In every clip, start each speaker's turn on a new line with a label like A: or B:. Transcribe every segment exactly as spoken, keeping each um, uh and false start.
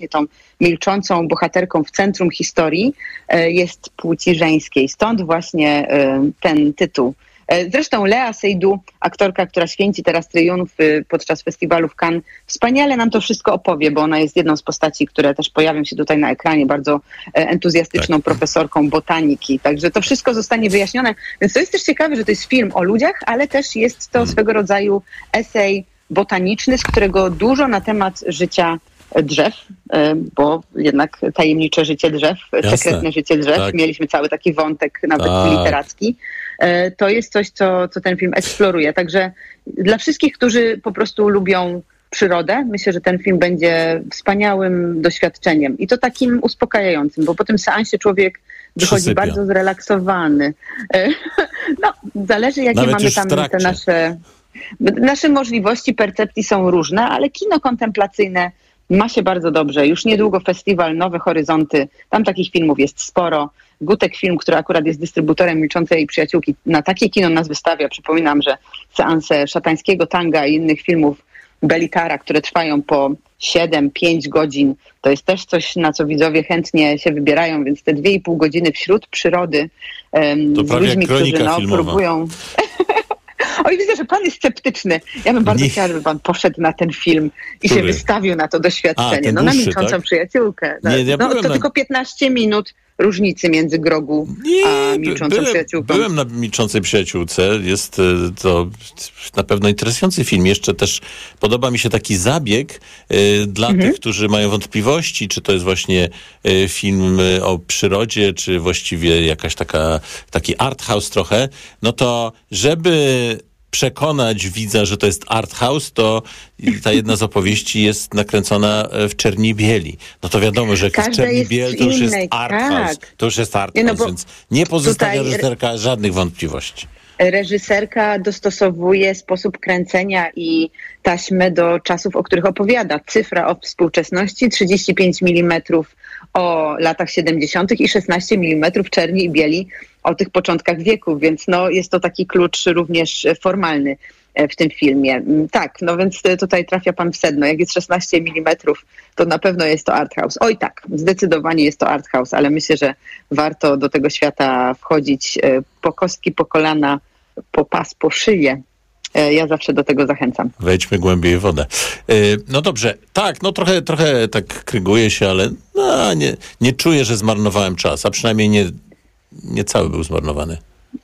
A: tą milczącą bohaterką w centrum historii jest płci żeńskiej. Stąd właśnie ten tytuł. Zresztą Lea Seydoux, aktorka, która święci teraz triumfy podczas festiwalu w Cannes, wspaniale nam to wszystko opowie, bo ona jest jedną z postaci, które też pojawią się tutaj na ekranie, bardzo entuzjastyczną tak. profesorką botaniki. Także to wszystko zostanie wyjaśnione. Więc to jest też ciekawe, że to jest film o ludziach, ale też jest to hmm. swego rodzaju esej botaniczny, z którego dużo na temat życia drzew, bo jednak tajemnicze życie drzew, Jasne. sekretne życie drzew. Tak. Mieliśmy cały taki wątek nawet tak. literacki. To jest coś, co, co ten film eksploruje. Także dla wszystkich, którzy po prostu lubią przyrodę, myślę, że ten film będzie wspaniałym doświadczeniem i to takim uspokajającym, bo po tym seansie człowiek wychodzi Przysypia. bardzo zrelaksowany. No, zależy jakie Nawet mamy tam te nasze... Nasze możliwości percepcji są różne, ale kino kontemplacyjne ma się bardzo dobrze. Już niedługo festiwal Nowe Horyzonty, tam takich filmów jest sporo. Gutek Film, który akurat jest dystrybutorem Milczącej Przyjaciółki, na takie kino nas wystawia. Przypominam, że seanse Szatańskiego Tanga i innych filmów Belitara, które trwają po siedem pięć godzin, to jest też coś, na co widzowie chętnie się wybierają, więc te dwie i pół godziny wśród przyrody um, z ludźmi, którzy no, próbują... Oj, widzę, że pan jest sceptyczny. Ja bym bardzo nie. chciała, żeby pan poszedł na ten film i Który? się wystawił na to doświadczenie. A, no dłuższy, na Milczącą tak? Przyjaciółkę. Nie, ja no, to na... tylko piętnaście minut różnicy między Grogu nie, a Milczącą
B: byłem,
A: Przyjaciółką.
B: Byłem na Milczącej Przyjaciółce. Jest to na pewno interesujący film. Jeszcze też podoba mi się taki zabieg y, dla mhm. tych, którzy mają wątpliwości, czy to jest właśnie y, film o przyrodzie, czy właściwie jakaś taka, taki art house trochę. No to żeby przekonać widza, że to jest art house, to ta jedna z opowieści jest nakręcona w czerni bieli. No to wiadomo, że w czerni bieli to już jest art tak. house. To już jest art nie, house, no więc nie pozostawia reżyserka żadnych wątpliwości.
A: Reżyserka dostosowuje sposób kręcenia i taśmę do czasów, o których opowiada. Cyfra o współczesności, trzydzieści pięć milimetrów o latach siedemdziesiątych i szesnaście milimetrów czerni i bieli o tych początkach wieku, więc no, jest to taki klucz również formalny w tym filmie. Tak, no więc tutaj trafia pan w sedno. Jak jest szesnaście milimetrów, to na pewno jest to art house. Oj tak, zdecydowanie jest to art house, ale myślę, że warto do tego świata wchodzić po kostki, po kolana, po pas, po szyję. Ja zawsze do tego zachęcam.
B: Wejdźmy głębiej w wodę. No dobrze, tak, no trochę, trochę tak kryguję się, ale no, nie, nie czuję, że zmarnowałem czas, a przynajmniej nie, nie cały był zmarnowany.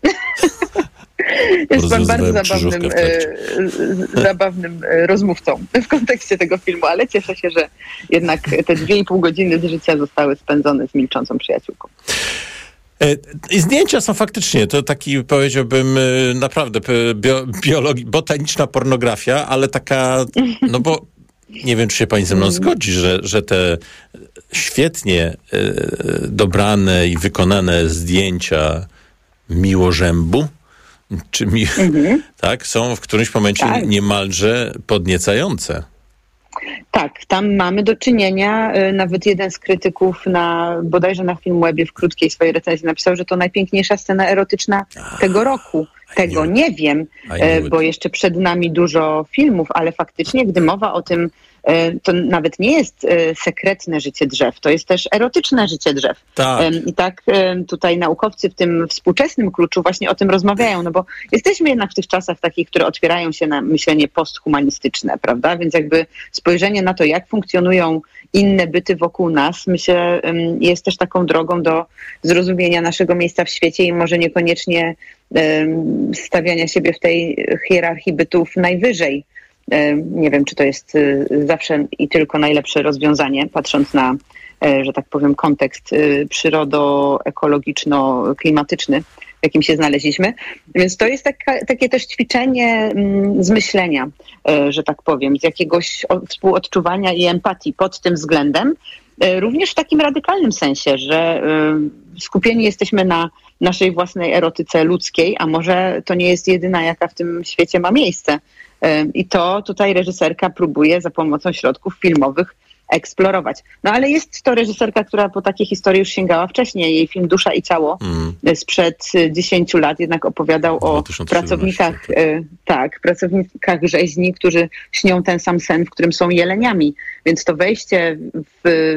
A: Jest pan bardzo zabawnym, e, zabawnym rozmówcą w kontekście tego filmu, ale cieszę się, że jednak te dwie i pół godziny z życia zostały spędzone z Milczącą Przyjaciółką.
B: I zdjęcia są faktycznie, to taki, powiedziałbym, naprawdę bio, biologii, botaniczna pornografia, ale taka, no bo nie wiem, czy się pani ze mną zgodzi, że, że te świetnie dobrane i wykonane zdjęcia miłożębu, czy mi, mhm. tak, są w którymś momencie tak. niemalże podniecające.
A: Tak, tam mamy do czynienia, nawet jeden z krytyków na, bodajże na Filmwebie w krótkiej swojej recenzji napisał, że to najpiękniejsza scena erotyczna A, tego roku. Tego nie, nie wiem, bo jeszcze przed nami dużo filmów, ale faktycznie, gdy mowa o tym, to nawet nie jest sekretne życie drzew, to jest też erotyczne życie drzew. Tak. I tak tutaj naukowcy w tym współczesnym kluczu właśnie o tym rozmawiają, no bo jesteśmy jednak w tych czasach takich, które otwierają się na myślenie posthumanistyczne, prawda? Więc jakby spojrzenie na to, jak funkcjonują inne byty wokół nas, myślę, jest też taką drogą do zrozumienia naszego miejsca w świecie i może niekoniecznie stawiania siebie w tej hierarchii bytów najwyżej. Nie wiem, czy to jest zawsze i tylko najlepsze rozwiązanie, patrząc na, że tak powiem, kontekst przyrodo-ekologiczno-klimatyczny, w jakim się znaleźliśmy. Więc to jest taka, takie też ćwiczenie z myślenia, że tak powiem, z jakiegoś współodczuwania i empatii pod tym względem. Również w takim radykalnym sensie, że skupieni jesteśmy na naszej własnej erotyce ludzkiej, a może to nie jest jedyna, jaka w tym świecie ma miejsce. I to tutaj reżyserka próbuje za pomocą środków filmowych eksplorować. No ale jest to reżyserka, która po takie historie już sięgała wcześniej. Jej film Dusza i ciało mm. sprzed dziesięciu lat jednak opowiadał o pracownikach, tak. tak, pracownikach rzeźni, którzy śnią ten sam sen, w którym są jeleniami. Więc to wejście w